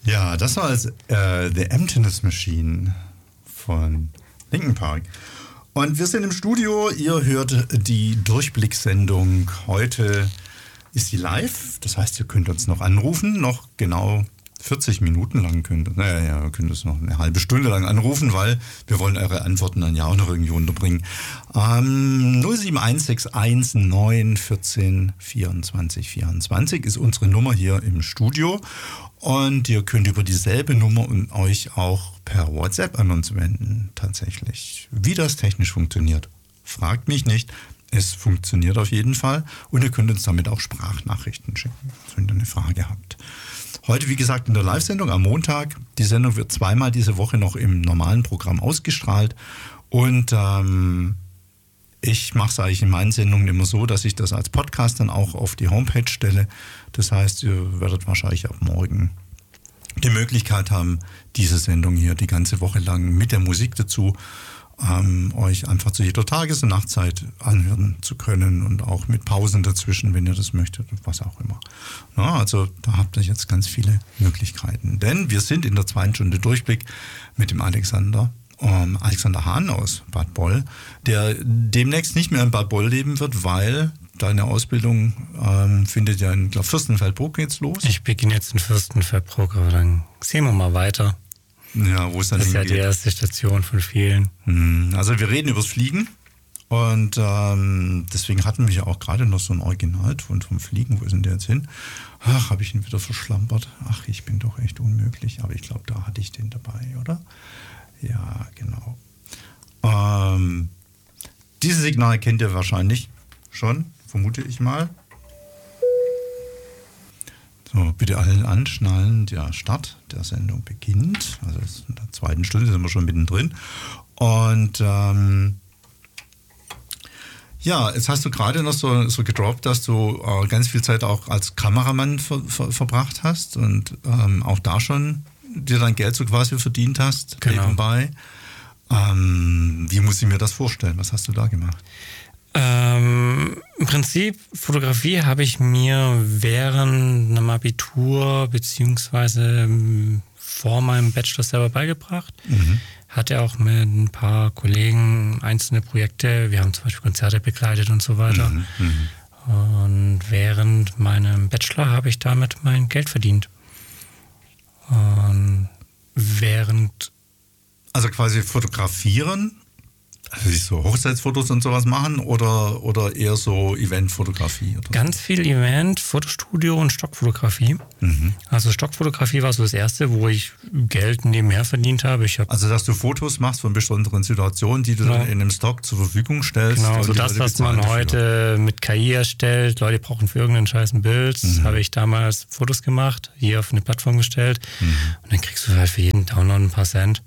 Ja, das war The Emptiness Machine von Linkin Park. Und wir sind im Studio, ihr hört die Durchblicksendung. Heute ist sie live, das heißt, ihr könnt uns noch anrufen, noch genau 40 Minuten lang könnt ihr könnt uns noch eine halbe Stunde lang anrufen, weil wir wollen eure Antworten dann ja auch noch irgendwie unterbringen. 07161 14 24 24 ist unsere Nummer hier im Studio. Und ihr könnt über dieselbe Nummer und euch auch per WhatsApp an uns wenden, tatsächlich. Wie das technisch funktioniert, fragt mich nicht. Es funktioniert auf jeden Fall. Und ihr könnt uns damit auch Sprachnachrichten schicken, wenn ihr eine Frage habt. Heute, wie gesagt, in der Live-Sendung am Montag. Die Sendung wird zweimal diese Woche noch im normalen Programm ausgestrahlt. Und ich mache es eigentlich in meinen Sendungen immer so, dass ich das als Podcast dann auch auf die Homepage stelle. Das heißt, ihr werdet wahrscheinlich ab morgen die Möglichkeit haben, diese Sendung hier die ganze Woche lang mit der Musik dazu euch einfach zu jeder Tages- und Nachtzeit anhören zu können und auch mit Pausen dazwischen, wenn ihr das möchtet, was auch immer. Ja, also da habt ihr jetzt ganz viele Möglichkeiten. Denn wir sind in der 2. Stunde Durchblick mit dem Alexander Hahn aus Bad Boll, der demnächst nicht mehr in Bad Boll leben wird, weil deine Ausbildung findet ja in Fürstenfeldbruck jetzt los. Ich beginne jetzt in Fürstenfeldbruck, aber dann sehen wir mal weiter. Ja, wo es dann hingeht. Das ist ja die erste Station von vielen. Also wir reden übers Fliegen und deswegen hatten wir ja auch gerade noch so ein Originalton vom Fliegen. Wo ist denn der jetzt hin? Ach, habe ich ihn wieder verschlampert. Ach, ich bin doch echt unmöglich. Aber ich glaube, da hatte ich den dabei, oder? Ja, genau. Dieses Signal kennt ihr wahrscheinlich schon, vermute ich mal. So, bitte allen anschnallen. Der Start der Sendung beginnt. Also in der 2. Stunde sind wir schon mittendrin. Und ja, jetzt hast du gerade noch so gedroppt, dass du ganz viel Zeit auch als Kameramann verbracht hast und auch da schon dir dein Geld so quasi verdient hast, genau, nebenbei. Wie muss ich mir das vorstellen? Was hast du da gemacht? Im Prinzip, Fotografie habe ich mir während einem Abitur beziehungsweise vor meinem Bachelor selber beigebracht. Hatte auch mit ein paar Kollegen einzelne Projekte. Wir haben zum Beispiel Konzerte begleitet und so weiter. Und während meinem Bachelor habe ich damit mein Geld verdient. Und also quasi fotografieren, also so Hochzeitsfotos und sowas machen oder eher so Eventfotografie? Oder ganz viel Event, Fotostudio und Stockfotografie. Also Stockfotografie war so das Erste, wo ich Geld nebenher verdient habe. Also dass du Fotos machst von besonderen Situationen, die du dann in einem Stock zur Verfügung stellst. Genau, also das, was man heute mit KI erstellt. Leute brauchen für irgendeinen Scheiß ein Bild. Habe ich damals Fotos gemacht, hier auf eine Plattform gestellt. Und dann kriegst du halt für jeden Download ein paar Cent.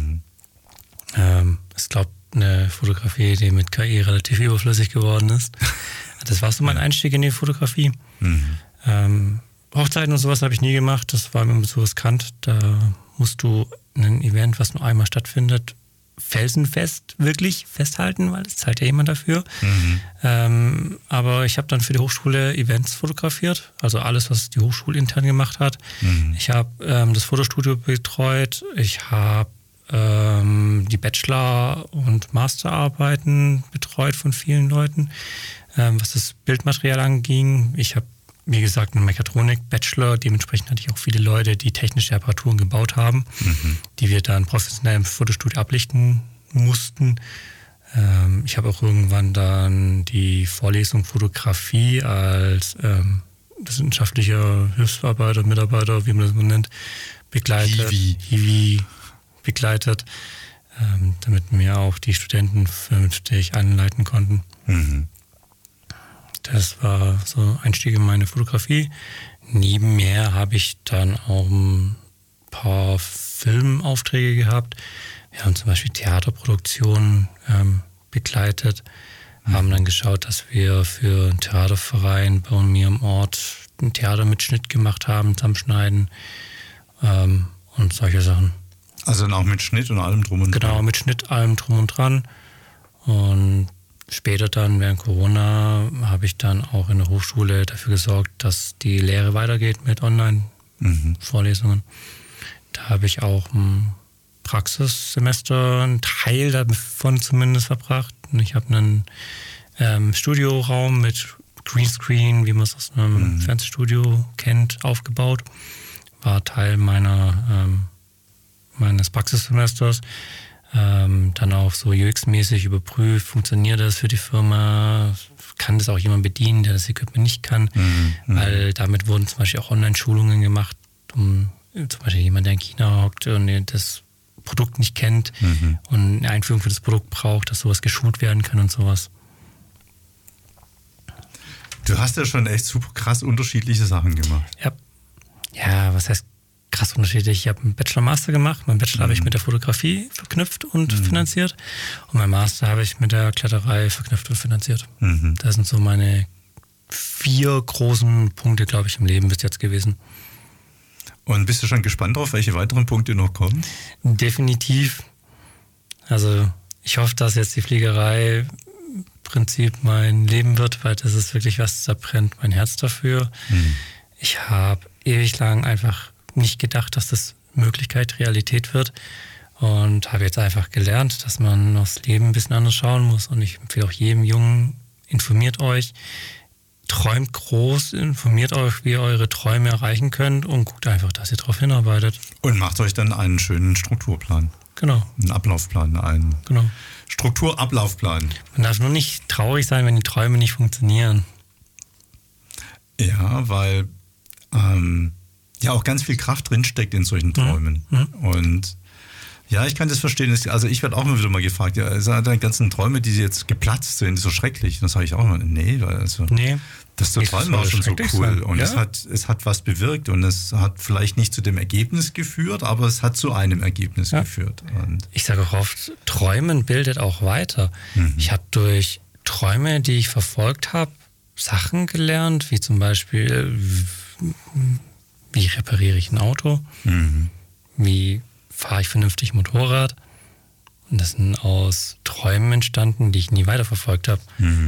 Ich glaube, eine Fotografie, die mit KI relativ überflüssig geworden ist. Das war so mein Einstieg in die Fotografie. Hochzeiten und sowas habe ich nie gemacht. Das war mir immer so riskant. Da musst du ein Event, was nur einmal stattfindet, felsenfest wirklich festhalten, weil es zahlt ja jemand dafür. Aber ich habe dann für die Hochschule Events fotografiert, also alles, was die Hochschule intern gemacht hat. Ich habe das Fotostudio betreut. Ich habe die Bachelor- und Masterarbeiten betreut von vielen Leuten, was das Bildmaterial anging. Ich habe, wie gesagt, einen Mechatronik-Bachelor, dementsprechend hatte ich auch viele Leute, die technische Apparaturen gebaut haben, die wir dann professionell im Fotostudio ablichten mussten. Ich habe auch irgendwann dann die Vorlesung Fotografie als wissenschaftlicher Hilfsarbeiter, Mitarbeiter, wie man das so nennt, begleitet. Damit mir auch die Studenten vernünftig anleiten konnten. Das war so Einstieg in meine Fotografie. Nebenher habe ich dann auch ein paar Filmaufträge gehabt. Wir haben zum Beispiel Theaterproduktionen begleitet, haben dann geschaut, dass wir für einen Theaterverein bei mir im Ort einen Theatermitschnitt gemacht haben, Zusammenschneiden und solche Sachen. Also dann auch mit Schnitt und allem drum und dran? Genau, mit Schnitt, allem drum und dran. Und später dann, während Corona, habe ich dann auch in der Hochschule dafür gesorgt, dass die Lehre weitergeht mit Online-Vorlesungen. Da habe ich auch ein Praxissemester, einen Teil davon zumindest verbracht. Und ich habe einen Studioraum mit Greenscreen, wie man es aus einem Fernsehstudio kennt, aufgebaut. War Teil meines Praxissemesters. Dann auch so UX-mäßig überprüft, funktioniert das für die Firma, kann das auch jemand bedienen, der das Equipment nicht kann, weil damit wurden zum Beispiel auch Online-Schulungen gemacht, um zum Beispiel jemand, der in China hockt und das Produkt nicht kennt und eine Einführung für das Produkt braucht, dass sowas geschult werden kann und sowas. Du hast ja schon echt super krass unterschiedliche Sachen gemacht. Ja, was heißt krass unterschiedlich? Ich habe einen Bachelor-Master gemacht. Mein Bachelor habe ich mit der Fotografie verknüpft und finanziert. Und mein Master habe ich mit der Kletterei verknüpft und finanziert. Das sind so meine 4 großen Punkte, glaube ich, im Leben bis jetzt gewesen. Und bist du schon gespannt drauf, welche weiteren Punkte noch kommen? Definitiv. Also ich hoffe, dass jetzt die Fliegerei im Prinzip mein Leben wird, weil das ist wirklich was, da brennt mein Herz dafür. Ich habe ewig lang einfach nicht gedacht, dass das Möglichkeit, Realität wird und habe jetzt einfach gelernt, dass man aufs Leben ein bisschen anders schauen muss und ich empfehle auch jedem Jungen, informiert euch, träumt groß, informiert euch, wie ihr eure Träume erreichen könnt und guckt einfach, dass ihr darauf hinarbeitet. Und macht euch dann einen schönen Strukturplan. Genau. Einen Ablaufplan, einen Strukturablaufplan. Man darf nur nicht traurig sein, wenn die Träume nicht funktionieren. Ja, weil ja auch ganz viel Kraft drinsteckt in solchen Träumen. Und ja, ich kann das verstehen. Also ich werde auch immer wieder mal gefragt, ja, deine ganzen Träume, die jetzt geplatzt sind, so schrecklich. Das sage ich auch immer, das Träumen war schon so cool. Und es hat was bewirkt und es hat vielleicht nicht zu dem Ergebnis geführt, aber es hat zu einem Ergebnis geführt. Und ich sage auch oft, Träumen bildet auch weiter. Ich habe durch Träume, die ich verfolgt habe, Sachen gelernt, wie zum Beispiel, wie repariere ich ein Auto, wie fahre ich vernünftig Motorrad. Und das sind aus Träumen entstanden, die ich nie weiterverfolgt habe.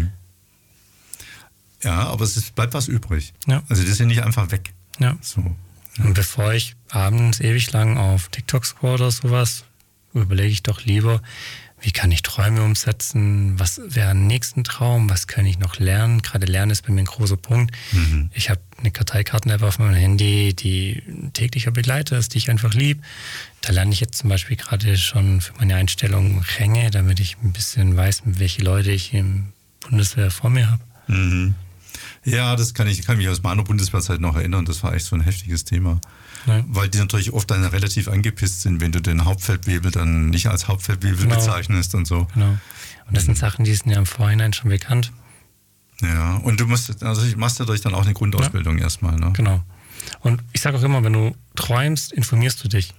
Ja, aber bleibt was übrig. Ja. Also das ist ja nicht einfach weg. Ja. So. Und bevor ich abends ewig lang auf TikTok scroll oder sowas, überlege ich doch lieber, wie kann ich Träume umsetzen, was wäre ein nächsten Traum, was kann ich noch lernen. Gerade Lernen ist bei mir ein großer Punkt. Ich habe eine Karteikarten-App auf meinem Handy, die täglicher Begleiter ist, die ich einfach lieb. Da lerne ich jetzt zum Beispiel gerade schon für meine Einstellung Ränge, damit ich ein bisschen weiß, welche Leute ich im Bundeswehr vor mir habe. Ja, das kann mich aus meiner Bundeswehrzeit noch erinnern. Das war echt so ein heftiges Thema. Ja. Weil die natürlich oft dann relativ angepisst sind, wenn du den Hauptfeldwebel dann nicht als Hauptfeldwebel bezeichnest und so. Genau. Und das sind Sachen, die sind ja im Vorhinein schon bekannt. Ja, und du machst dadurch dann auch eine Grundausbildung erstmal, ne? Genau. Und ich sage auch immer, wenn du träumst, informierst du dich.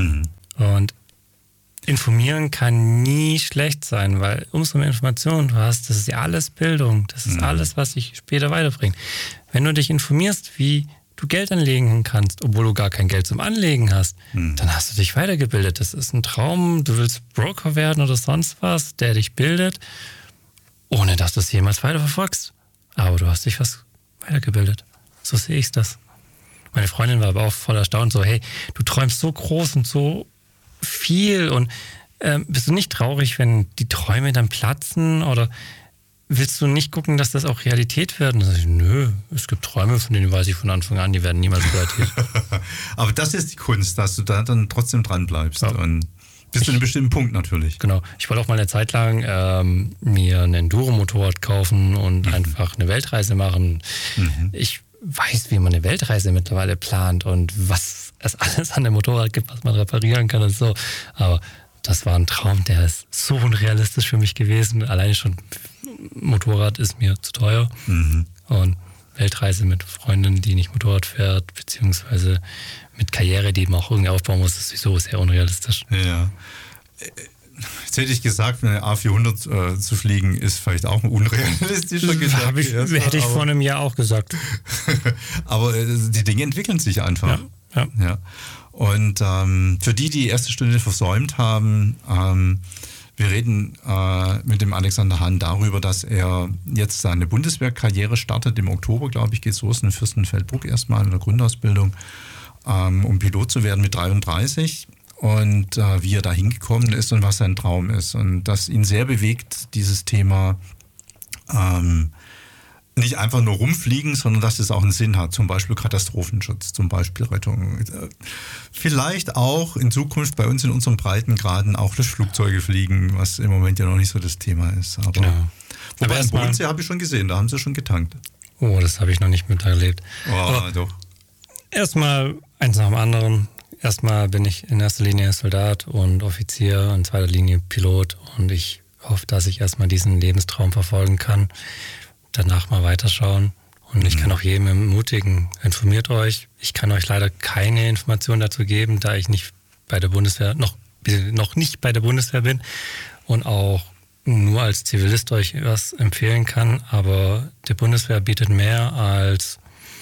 Und informieren kann nie schlecht sein, weil umso mehr Informationen du hast, das ist ja alles Bildung, das ist alles, was dich später weiterbringt. Wenn du dich informierst, wie du Geld anlegen kannst, obwohl du gar kein Geld zum Anlegen hast, dann hast du dich weitergebildet. Das ist ein Traum, du willst Broker werden oder sonst was, der dich bildet, ohne dass du es jemals weiterverfolgst. Aber du hast dich was weitergebildet. So sehe ich das. Meine Freundin war aber auch voll erstaunt, so, hey, du träumst so groß und so viel und bist du nicht traurig, wenn die Träume dann platzen oder willst du nicht gucken, dass das auch Realität wird? Und dann sage ich, nö, es gibt Träume, von denen weiß ich von Anfang an, die werden niemals Realität. Aber das ist die Kunst, dass du da dann trotzdem dran bleibst. Ja. Und bis zu einem bestimmten Punkt natürlich. Genau. Ich wollte auch mal eine Zeit lang mir ein Enduro-Motorrad kaufen und einfach eine Weltreise machen. Ich weiß, wie man eine Weltreise mittlerweile plant und was es alles an dem Motorrad gibt, was man reparieren kann und so. Aber das war ein Traum, der ist so unrealistisch für mich gewesen. Alleine schon Motorrad ist mir zu teuer. Und Weltreise mit Freundin, die nicht Motorrad fährt, beziehungsweise mit Karriere, die man auch irgendwie aufbauen muss, ist sowieso sehr unrealistisch. Ja. Jetzt hätte ich gesagt, eine A400 zu fliegen, ist vielleicht auch ein unrealistischer Gedanke. Hätte ich vor einem Jahr auch gesagt. Aber die Dinge entwickeln sich einfach. Ja. Und für die erste Stunde versäumt haben, wir reden mit dem Alexander Hahn darüber, dass er jetzt seine Bundeswehrkarriere startet. Im Oktober, glaube ich, geht es los in Fürstenfeldbruck erstmal in der Grundausbildung. um Pilot zu werden mit 33 und wie er da hingekommen ist und was sein Traum ist. Und das ihn sehr bewegt, dieses Thema nicht einfach nur rumfliegen, sondern dass es auch einen Sinn hat. Zum Beispiel Katastrophenschutz, zum Beispiel Rettung. Vielleicht auch in Zukunft bei uns in unseren Breitengraden auch das Flugzeuge fliegen, was im Moment ja noch nicht so das Thema ist. Aber, genau. Wobei im Bodensee habe ich schon gesehen, da haben sie schon getankt. Oh, das habe ich noch nicht miterlebt. Oh, doch. Erstmal eins nach dem anderen. Erstmal bin ich in erster Linie Soldat und Offizier, in zweiter Linie Pilot und ich hoffe, dass ich erstmal diesen Lebenstraum verfolgen kann, danach mal weiterschauen. Und ich kann auch jedem ermutigen, informiert euch. Ich kann euch leider keine Informationen dazu geben, da ich nicht bei der Bundeswehr, noch nicht bei der Bundeswehr bin und auch nur als Zivilist euch was empfehlen kann. Aber die Bundeswehr bietet mehr als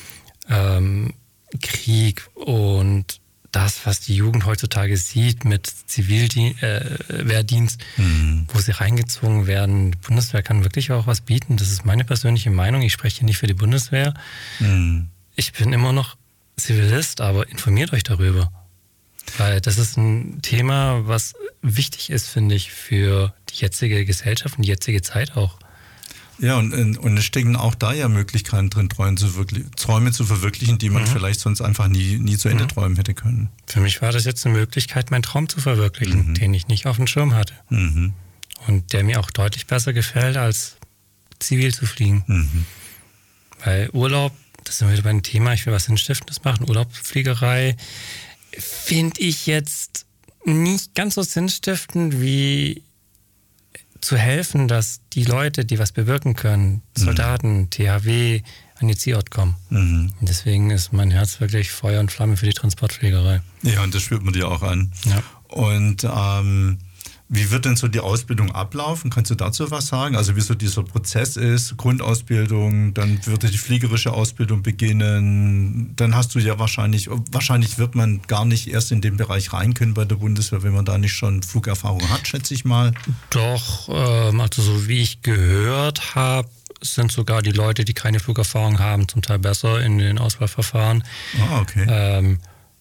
Krieg und das, was die Jugend heutzutage sieht mit Zivilwehrdienst, wo sie reingezogen werden. Die Bundeswehr kann wirklich auch was bieten. Das ist meine persönliche Meinung. Ich spreche hier nicht für die Bundeswehr. Ich bin immer noch Zivilist, aber informiert euch darüber. Weil das ist ein Thema, was wichtig ist, finde ich, für die jetzige Gesellschaft und die jetzige Zeit auch. Ja, und es stecken auch da ja Möglichkeiten drin, Träume zu verwirklichen, die man vielleicht sonst einfach nie zu Ende träumen hätte können. Für mich war das jetzt eine Möglichkeit, meinen Traum zu verwirklichen, den ich nicht auf dem Schirm hatte. Und der mir auch deutlich besser gefällt, als zivil zu fliegen. Weil Urlaub, das sind wir wieder beim Thema, ich will was Sinnstiftendes machen, Urlaubsfliegerei, finde ich jetzt nicht ganz so sinnstiftend wie zu helfen, dass die Leute, die was bewirken können, Soldaten, THW, an ihr Zielort kommen. Und deswegen ist mein Herz wirklich Feuer und Flamme für die Transportfliegerei. Ja, und das spürt man dir auch an. Ja. Und wie wird denn so die Ausbildung ablaufen? Kannst du dazu was sagen? Also wie so dieser Prozess ist, Grundausbildung, dann wird die fliegerische Ausbildung beginnen, dann hast du ja wahrscheinlich wird man gar nicht erst in den Bereich rein können bei der Bundeswehr, wenn man da nicht schon Flugerfahrung hat, schätze ich mal. Doch, also so wie ich gehört habe, sind sogar die Leute, die keine Flugerfahrung haben, zum Teil besser in den Auswahlverfahren. Ah, okay.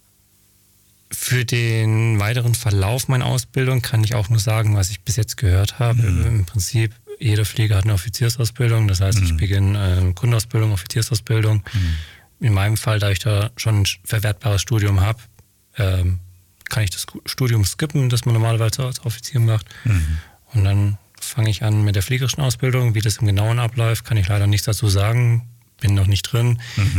Für den weiteren Verlauf meiner Ausbildung kann ich auch nur sagen, was ich bis jetzt gehört habe. Im Prinzip, jeder Flieger hat eine Offiziersausbildung. Das heißt, ich beginne Grundausbildung, Offiziersausbildung. In meinem Fall, da ich da schon ein verwertbares Studium habe, kann ich das Studium skippen, das man normalerweise als Offizier macht. Und dann fange ich an mit der fliegerischen Ausbildung. Wie das im Genauen abläuft, kann ich leider nichts dazu sagen. Bin noch nicht drin.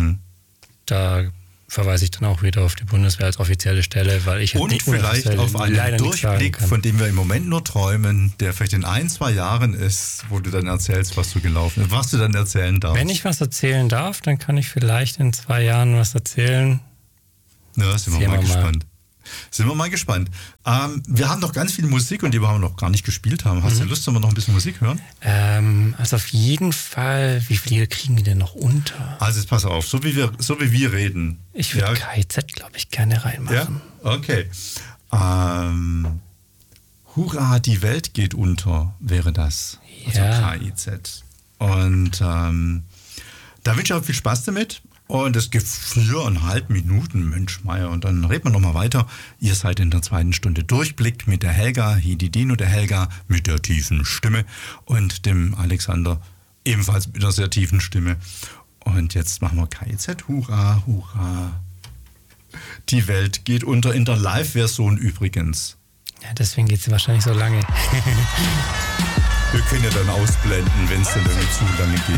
Da verweise ich dann auch wieder auf die Bundeswehr als offizielle Stelle, weil ich und nicht vielleicht auf einen Durchblick, von dem wir im Moment nur träumen, der vielleicht in 1-2 Jahren ist, wo du dann erzählst, was du gelaufen ist, was du dann erzählen darfst. Wenn ich was erzählen darf, dann kann ich vielleicht in 2 Jahren was erzählen. Ja, sind wir mal gespannt. Sind wir mal gespannt. Wir haben noch ganz viel Musik und die wir noch gar nicht gespielt haben. Hast du Lust, sollen wir noch ein bisschen Musik hören? Also auf jeden Fall. Wie viele kriegen die denn noch unter? Also jetzt pass auf, so wie wir reden. Ich würde KIZ, glaube ich, gerne reinmachen. Ja? Okay. Hurra, die Welt geht unter, wäre das. Ja. Also KIZ. Und da wünsche ich euch viel Spaß damit. Und es gibt 4,5 Minuten, Mensch Meier. Und dann reden wir nochmal weiter. Ihr seid in der 2. Stunde Durchblick mit der Helga, Hididino, der Helga mit der tiefen Stimme und dem Alexander ebenfalls mit einer sehr tiefen Stimme. Und jetzt machen wir KIZ. Hurra, hurra. Die Welt geht unter, in der Live-Version übrigens. Ja, deswegen geht sie wahrscheinlich so lange. Wir können ja dann ausblenden, wenn es dann irgendwie zu lange geht.